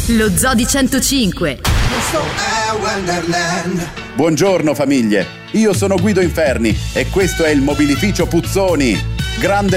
Lo Zoo di 105. Questo è Wonderland. Buongiorno famiglie, io sono Guido Inferni e questo è il mobilificio Puzzoni. Grande